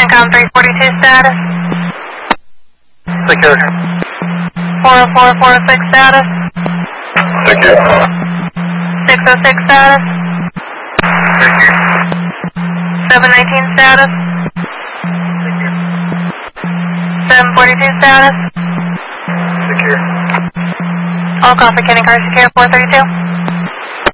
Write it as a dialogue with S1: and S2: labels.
S1: CENTCOM 342 status.
S2: Secure.
S1: 40446 status.
S2: Secure.
S1: 606 status. 719 status. 742 status.
S2: Secure.
S1: All call for Kenny Car secure 432.